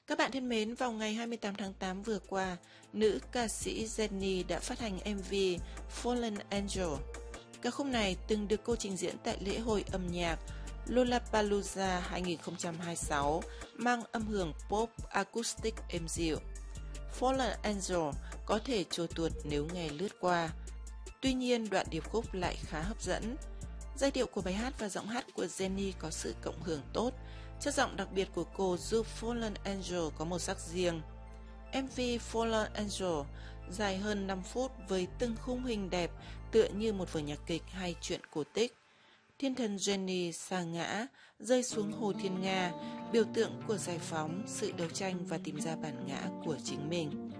Các bạn thân mến, vào ngày 28 tháng 8 vừa qua, nữ ca sĩ Jennie đã phát hành MV Fallen Angel. Ca khúc này từng được cô trình diễn tại lễ hội âm nhạc Lollapalooza 2026, mang âm hưởng pop acoustic êm dịu. Fallen Angel có thể trôi tuột nếu nghe lướt qua. Tuy nhiên, đoạn điệp khúc lại khá hấp dẫn. Giai điệu của bài hát và giọng hát của Jennie có sự cộng hưởng tốt. Chất giọng đặc biệt của cô giúp Fallen Angel có màu sắc riêng. MV Fallen Angel dài hơn 5 phút với từng khung hình đẹp tựa như một vở nhạc kịch hay truyện cổ tích. Thiên thần Jennie sa ngã, rơi xuống hồ Thiên Nga, biểu tượng của giải phóng, sự đấu tranh và tìm ra bản ngã của chính mình.